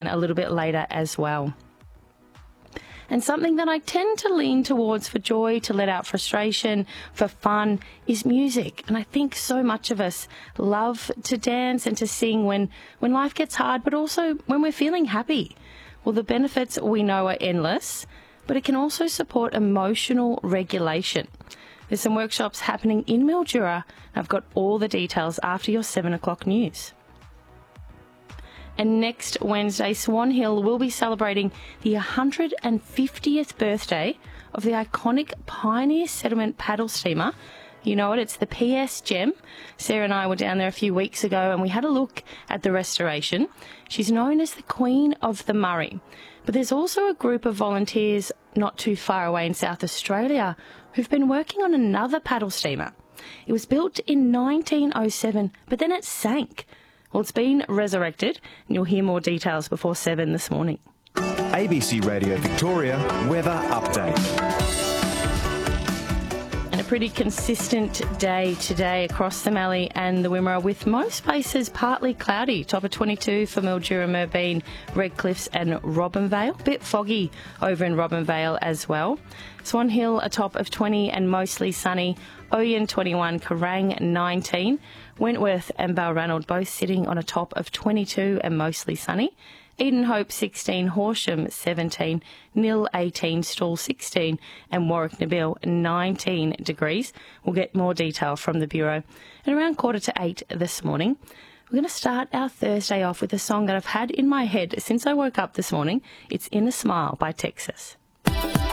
a little bit later as well. And something that I tend to lean towards for joy, to let out frustration, for fun, is music. And I think so much of us love to dance and to sing when life gets hard, but also when we're feeling happy. Well, the benefits we know are endless, but it can also support emotional regulation. There's some workshops happening in Mildura. I've got all the details after your 7 o'clock news. And next Wednesday, Swan Hill will be celebrating the 150th birthday of the iconic Pioneer Settlement paddle steamer. You know it, it's the PS Gem. Sarah and I were down there a few weeks ago and we had a look at the restoration. She's known as the Queen of the Murray. But there's also a group of volunteers not too far away in South Australia who've been working on another paddle steamer. It was built in 1907, but then it sank. Well, it's been resurrected, and you'll hear more details before 7 this morning. ABC Radio Victoria Weather Update. And a pretty consistent day today across the Mallee and the Wimmera, with most places partly cloudy. Top of 22 for Mildura, Merbein, Redcliffs and Robinvale. Bit foggy over in Robinvale as well. Swan Hill a top of 20 and mostly sunny. Oyen 21, Kerrang 19. Wentworth and Balranald both sitting on a top of 22 and mostly sunny. Eden Hope 16, Horsham 17, Nil 18, Stawell 16 and Warwick Nabil 19 degrees. We'll get more detail from the Bureau. And around 7:45 this morning, we're going to start our Thursday off with a song that I've had in my head since I woke up this morning. It's In a Smile by Texas.